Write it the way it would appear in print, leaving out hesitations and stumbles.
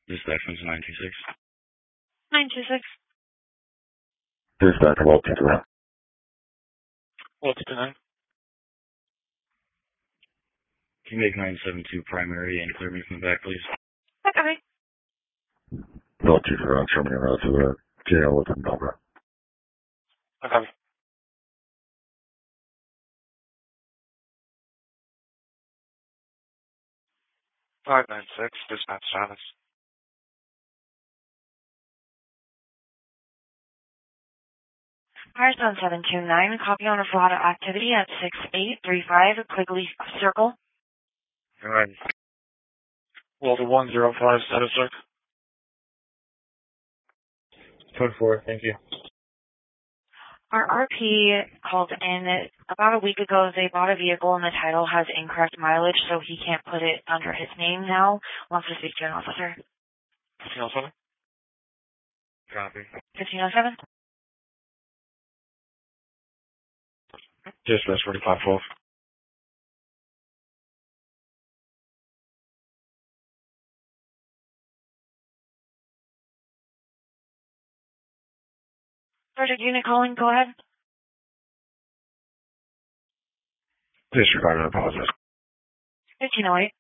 Dispatch was 926. 926. Dispatch, well, 229. Well, 229. Can you make 972 primary and clear me from the back, please? Okay. Well, 229, show me around to the jail with them, Barbara. Okay. Five 996, dispatch status. Firestone 729, copy on a fraud activity at 6835 Quigley Circle. Alright. Well, the 105 status check. Code 4, thank you. Our RP called in about a week ago. They bought a vehicle and the title has incorrect mileage, so he can't put it under his name now. Wants to speak to an officer. 1507? Copy. 1507? Dispatch 4512. Project unit calling, go ahead. Disregard, I apologize. 1508.